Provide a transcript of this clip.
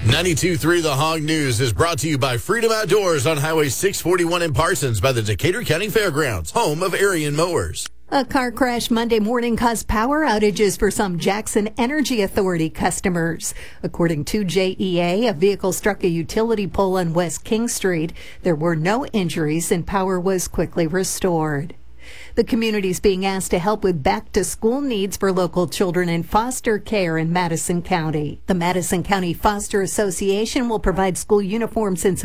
92.3 The Hog News is brought to you by Freedom Outdoors on Highway 641 in Parsons by the Decatur County Fairgrounds, home of Arian Mowers. A car crash Monday morning caused power outages for some Jackson Energy Authority customers. According to JEA, a vehicle struck a utility pole on West King Street. There were no injuries and power was quickly restored. The community is being asked to help with back-to-school needs for local children in foster care in Madison County. The Madison County Foster Association will provide school uniforms and